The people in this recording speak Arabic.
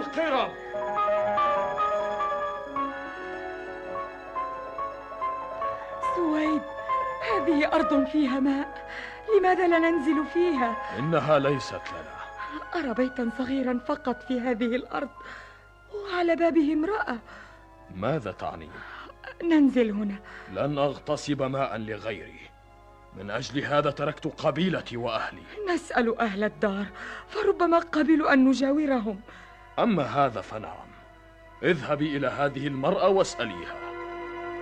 القرب. سويد، هذه أرض فيها ماء، لماذا لا ننزل فيها؟ إنها ليست لنا. أرى بيتا صغيرا فقط في هذه الأرض، وعلى بابه امرأة. ماذا تعنين؟ ننزل هنا. لن أغتصب ماء لغيري، من أجل هذا تركت قبيلتي وأهلي. نسأل أهل الدار، فربما قبلوا أن نجاورهم. أما هذا فنعم، اذهبي إلى هذه المرأة واسأليها.